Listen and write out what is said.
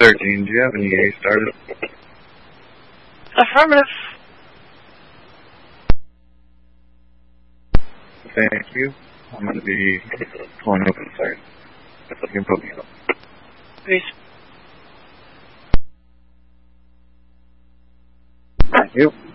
13, do you have any A started? Affirmative. Thank you. I'm going to be pulling up in a second. You can put me up. Peace. Thank you.